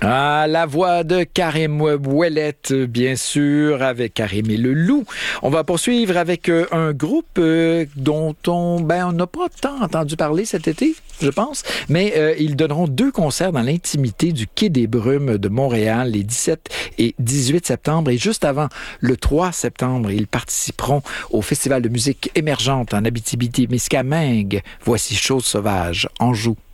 Ah, la voix de Karim Ouellette, bien sûr, avec Karim et le Loup. On va poursuivre avec un groupe dont on n'a pas tant entendu parler cet été, je pense, mais ils donneront 2 concerts dans l'intimité du Quai des Brumes de Montréal les 17 et 18 septembre. Et juste avant, le 3 septembre, ils participeront au Festival de musique émergente en Abitibi-Témiscamingue. Voici Chose sauvage, Anjou.